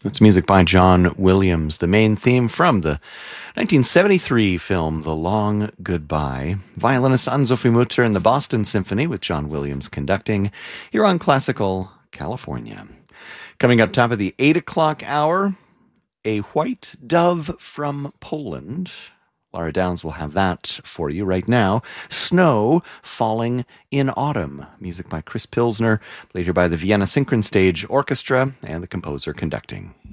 That's music by John Williams, the main theme from the 1973 film The Long Goodbye. Violinist Ann-Sophie Mutter and the Boston Symphony with John Williams conducting here on Classical California. Coming up top of the 8 o'clock hour, A White Dove from Poland. Laura Downs will have that for you right now. Snow Falling in Autumn. Music by Chris Pilsner, later by the Vienna Synchron Stage Orchestra and the composer conducting.